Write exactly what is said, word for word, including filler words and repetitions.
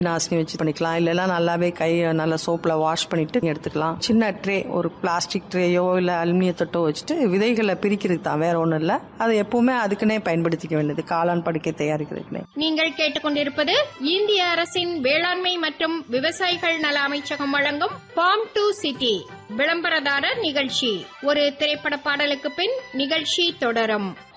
நாசினி வச்சு பண்ணிக்கலாம். இல்லைன்னா நல்லாவே கை நல்லா சோப்பில் வாஷ் பண்ணிட்டு எடுத்துக்கலாம். சின்ன ட்ரே, ஒரு பிளாஸ்டிக் ட்ரேயோ இல்லை அலுமினிய தொட்டோ வச்சுட்டு விதைகளை பிரிக்கிறதுக்கு தான், வேற ஒன்றும் இல்லை. அதை எப்பவுமே அதுக்குன்னே பயன்படுத்திக்க வேண்டியது, காளான் படுக்கை தயாரிக்கிறதுக்குனே. நீங்கள் கேட்டுக்கொண்டிருப்பது இந்திய அரசின் வேளாண்மை மற்றும் விவசாயிகள் நல அமைச்சகம் வழங்கும் ஃபார்ம் டு சிட்டி விளம்பரதாரர் நிகழ்ச்சி. ஒரு திரைப்பட பாடலுக்கு பின் நிகழ்ச்சி தொடரும்.